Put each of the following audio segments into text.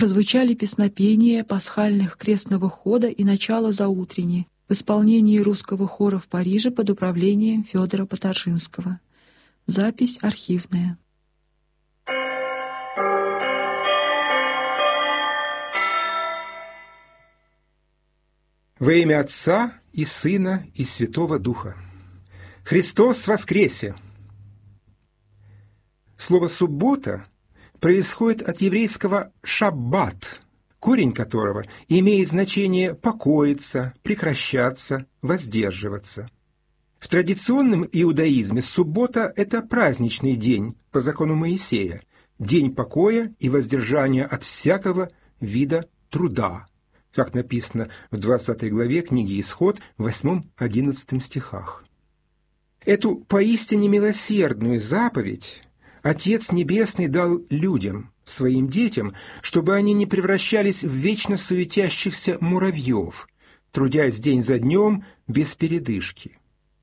прозвучали песнопения пасхальных крестного хода и начало заутренни в исполнении русского хора в Париже под управлением Федора Потаржинского. Запись архивная. Во имя Отца и Сына и Святого Духа. Христос воскресе! Слово «суббота» происходит от еврейского «шаббат», корень которого имеет значение «покоиться», «прекращаться», «воздерживаться». В традиционном иудаизме суббота – это праздничный день по закону Моисея, день покоя и воздержания от всякого вида труда, как написано в 20 главе книги Исход, 8-11 стихах. Эту поистине милосердную заповедь Отец Небесный дал людям, своим детям, чтобы они не превращались в вечно суетящихся муравьев, трудясь день за днем без передышки.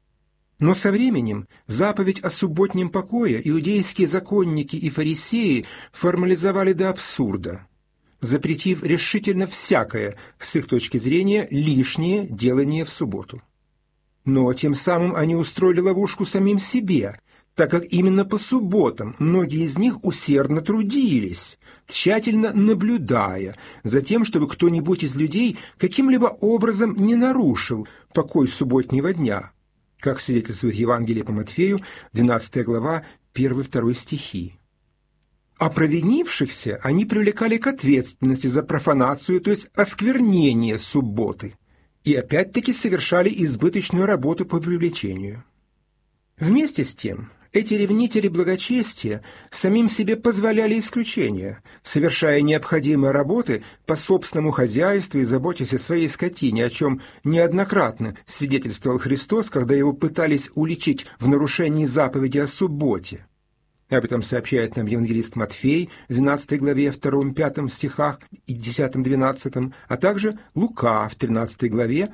Но со временем заповедь о субботнем покое иудейские законники и фарисеи формализовали до абсурда, запретив решительно всякое, с их точки зрения, лишнее делание в субботу. Но тем самым они устроили ловушку самим себе, так как именно по субботам многие из них усердно трудились, тщательно наблюдая за тем, чтобы кто-нибудь из людей каким-либо образом не нарушил покой субботнего дня, как свидетельствует Евангелие по Матфею, 12 глава, 1-2 стихи. А провинившихся они привлекали к ответственности за профанацию, то есть осквернение субботы, и опять-таки совершали избыточную работу по привлечению. Вместе с тем, эти ревнители благочестия самим себе позволяли исключения, совершая необходимые работы по собственному хозяйству и заботясь о своей скотине, о чем неоднократно свидетельствовал Христос, когда его пытались уличить в нарушении заповеди о субботе. Об этом сообщает нам евангелист Матфей в 12 главе 2-5 стихах и 10-12, а также Лука в 13 главе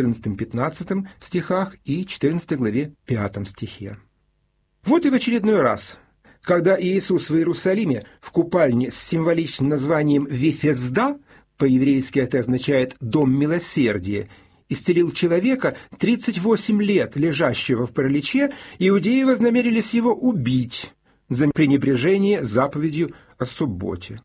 14-15 стихах и 14 главе 5 стихе. Вот и в очередной раз, когда Иисус в Иерусалиме в купальне с символичным названием Вифезда, по-еврейски это означает «дом милосердия», исцелил человека 38 лет, лежащего в параличе, иудеи вознамерились его убить за пренебрежение заповедью о субботе.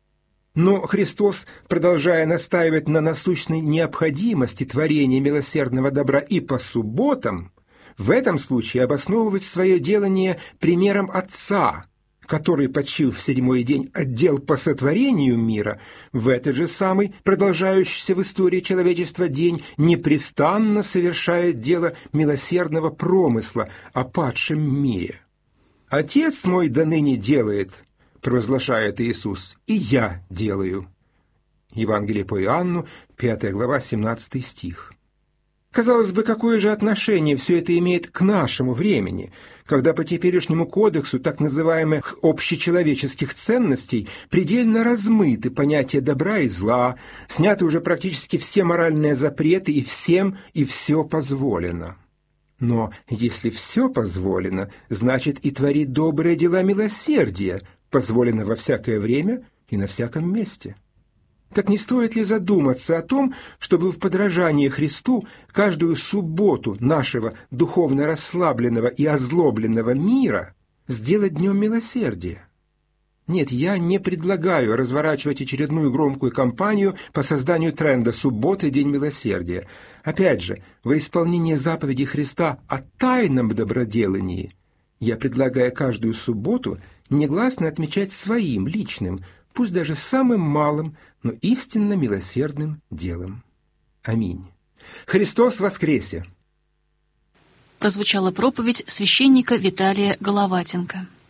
Но Христос, продолжая настаивать на насущной необходимости творения милосердного добра и по субботам, в этом случае обосновывать свое делание примером Отца, который, почив в седьмой день, отдел по сотворению мира, в этот же самый, продолжающийся в истории человечества день, непрестанно совершает дело милосердного промысла о падшем мире. «Отец мой доныне делает», — провозглашает Иисус, — «и я делаю». Евангелие по Иоанну, 5 глава, 17 стих. Казалось бы, какое же отношение все это имеет к нашему времени, когда по теперешнему кодексу так называемых общечеловеческих ценностей предельно размыты понятия добра и зла, сняты уже практически все моральные запреты, и всем и все позволено. Но если все позволено, значит и творить добрые дела милосердия позволено во всякое время и на всяком месте. Так не стоит ли задуматься о том, чтобы в подражание Христу каждую субботу нашего духовно расслабленного и озлобленного мира сделать днем милосердия? Нет, я не предлагаю разворачивать очередную громкую кампанию по созданию тренда «Суббота – День милосердия». Опять же, во исполнение заповеди Христа о тайном доброделании я предлагаю каждую субботу негласно отмечать своим личным, пусть даже самым малым, но истинно милосердным делом. Аминь. Христос воскресе! Прозвучала проповедь священника Виталия Головатенко.